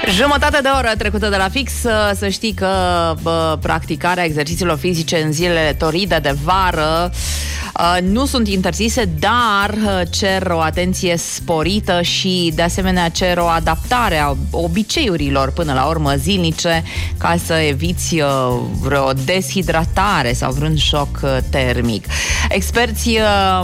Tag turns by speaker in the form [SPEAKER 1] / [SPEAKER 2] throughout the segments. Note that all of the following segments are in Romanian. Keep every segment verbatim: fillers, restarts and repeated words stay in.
[SPEAKER 1] Jumătate de oră trecută de la fix. Să știi că bă, practicarea exercițiilor fizice în zilele toride de vară nu sunt interzise, dar cer o atenție sporită și de asemenea cer o adaptare a obiceiurilor până la urmă zilnice, ca să eviți vreo deshidratare sau vreun șoc termic. Experții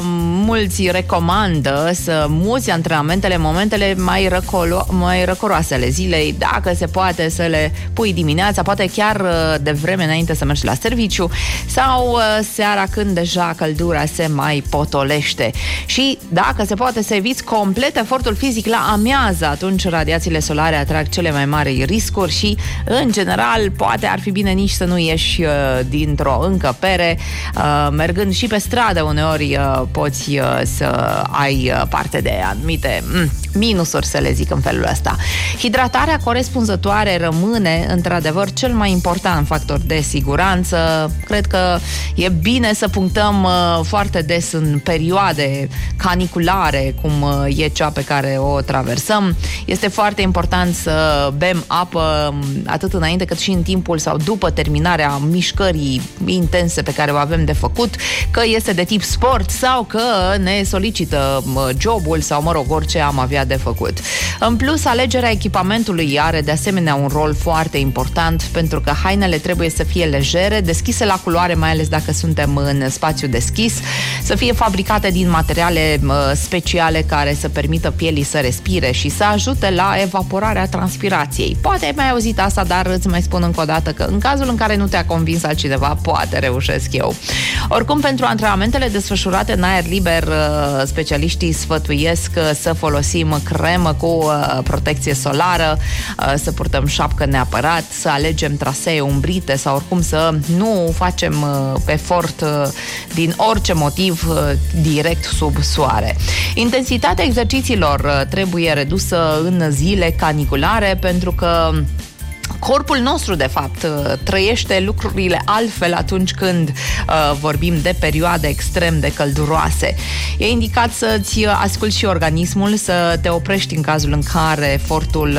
[SPEAKER 1] mulți recomandă să muți antrenamentele în momentele mai, răcolo- mai răcoroase ale zilei, dacă se poate să le pui dimineața, poate chiar de vreme înainte să mergi la serviciu sau seara când deja căldura se mai potolește. Și dacă se poate să eviți complet efortul fizic la amiază, atunci radiațiile solare atrag cele mai mari riscuri și, în general, poate ar fi bine nici să nu ieși uh, dintr-o încăpere. Uh, mergând și pe stradă, uneori uh, poți uh, să ai uh, parte de anumite mm, minusuri, să le zic în felul ăsta. Hidratarea corespunzătoare rămâne, într-adevăr, cel mai important factor de siguranță. Cred că e bine să punctăm uh, foarte des în perioade caniculare, cum e cea pe care o traversăm. Este foarte important să bem apă atât înainte cât și în timpul sau după terminarea mișcării intense pe care o avem de făcut, că este de tip sport sau că ne solicită jobul sau, mă rog, orice am avea de făcut. În plus, alegerea echipamentului are de asemenea un rol foarte important, pentru că hainele trebuie să fie legere, deschise la culoare, mai ales dacă suntem în spațiu deschis, să fie fabricate din materiale uh, speciale care să permită pielii să respire și să ajute la evaporarea transpirației. Poate ai mai auzit asta, dar îți mai spun încă o dată că în cazul în care nu te-a convins altcineva, poate reușesc eu. Oricum, pentru antrenamentele desfășurate în aer liber, uh, specialiștii sfătuiesc uh, să folosim cremă cu uh, protecție solară, uh, să purtăm șapcă neapărat, să alegem trasee umbrite sau oricum să nu facem uh, efort uh, din orice motiv direct sub soare. Intensitatea exercițiilor trebuie redusă în zile caniculare, pentru că corpul nostru, de fapt, trăiește lucrurile altfel atunci când uh, vorbim de perioade extrem de călduroase. E indicat să-ți asculți și organismul, să te oprești în cazul în care efortul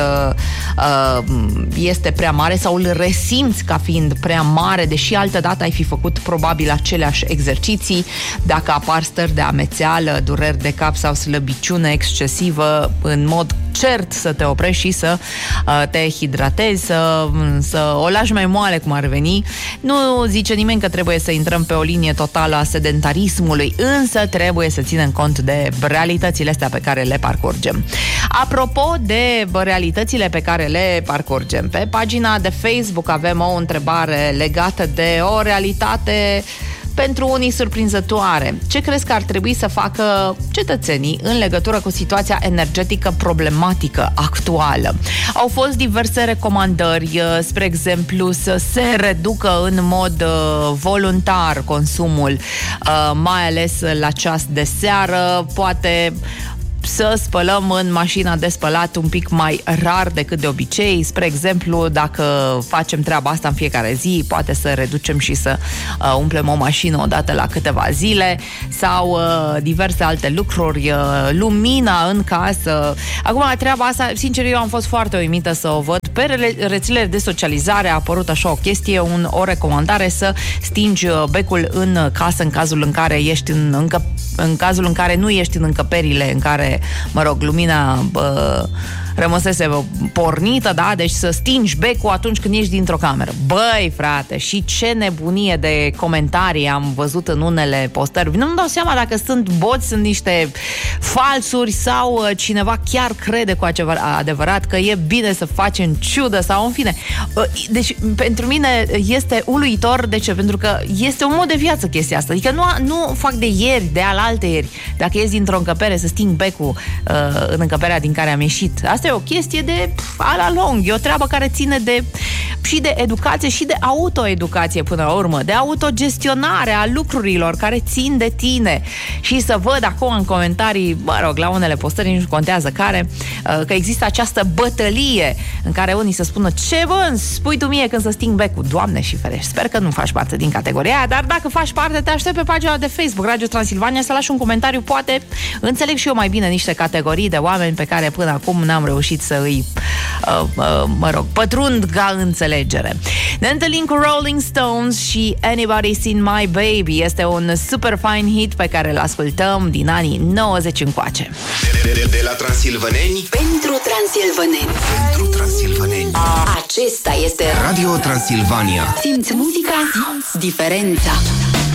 [SPEAKER 1] uh, este prea mare sau îl resimți ca fiind prea mare, deși altă dată ai fi făcut probabil aceleași exerciții. Dacă apar stări de amețeală, dureri de cap sau slăbiciune excesivă, în mod cert să te oprești și să uh, te hidratezi, să, să o lași mai moale, cum ar veni. Nu zice nimeni că trebuie să intrăm pe o linie totală a sedentarismului, însă trebuie să ținem cont de realitățile astea pe care le parcurgem. Apropo de realitățile pe care le parcurgem, pe pagina de Facebook avem o întrebare legată de o realitate pentru unii surprinzătoare. Ce crezi că ar trebui să facă cetățenii în legătură cu situația energetică problematică actuală? Au fost diverse recomandări, spre exemplu, să se reducă în mod voluntar consumul, mai ales la ceas de seară, poate să spălăm în mașina de spălat un pic mai rar decât de obicei. Spre exemplu, dacă facem treaba asta în fiecare zi, poate să reducem și să uh, umplem o mașină odată la câteva zile sau uh, diverse alte lucruri, uh, lumina în casă. Acum, la treaba asta, sincer, eu am fost foarte uimită să o văd. Pe rețelele de socializare a apărut așa o chestie, un, o recomandare să stingi becul în casă în cazul în care ești în, încă, în cazul în care nu ești în încăperile în care, mă rog, lumina bă, rămăsese pornită, da? Deci să stingi becul atunci când ești dintr-o cameră. Băi, frate, și ce nebunie de comentarii am văzut în unele postări. Nu-mi dau seama dacă sunt boți, sunt niște falsuri sau cineva chiar crede cu adevărat că e bine să faci în ciudă sau în fine. Deci, pentru mine este uluitor. De ce? Pentru că este un mod de viață chestia asta. Adică nu, nu fac de ieri, de alaltă ieri. Dacă ies dintr-o încăpere să sting becul uh, în încăperea din care am ieșit. Asta e o chestie de a la lung. E o treabă care ține de și de educație și de autoeducație până la urmă, de autogestionare a lucrurilor care țin de tine. Și să văd acum în comentarii, mă rog, la unele postări, nici nu contează care, că există această bătălie în care unii să spună: ce bă, spui tu mie când să sting becul? Doamne și ferești, sper că nu faci parte din categoria aia, dar dacă faci parte, te aștept pe pagina de Facebook Radio Transilvania să lași un comentariu, poate înțeleg și eu mai bine niște categorii de oameni pe care până acum n-am reușit să îi uh, uh, mă rog, pătrund ca înțelegere. Ne întâlnim cu Rolling Stones și Anybody Seen My Baby. Este un super fine hit pe care îl ascultăm din anii nouăzeci încoace.
[SPEAKER 2] De, de, de la Transilvaneni
[SPEAKER 3] pentru Transilvaneni.
[SPEAKER 2] Pentru Transilvaneni.
[SPEAKER 3] Acesta este
[SPEAKER 2] Radio Transilvania.
[SPEAKER 3] Simți muzica, simți diferența.